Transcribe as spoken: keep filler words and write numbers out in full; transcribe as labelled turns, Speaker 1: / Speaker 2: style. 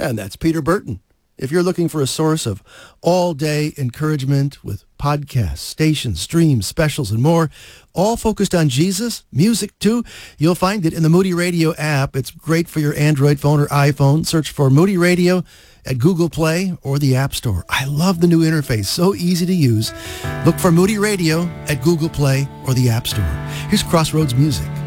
Speaker 1: And that's Peter Burton. If you're looking for a source of all-day encouragement with podcasts, stations, streams, specials, and more, all focused on Jesus, music too, you'll find it in the Moody Radio app. It's great for your Android phone or iPhone. Search for Moody Radio at Google Play or the App Store. I love the new interface, so easy to use. Look for Moody Radio at Google Play or the App Store. Here's Crossroads Music.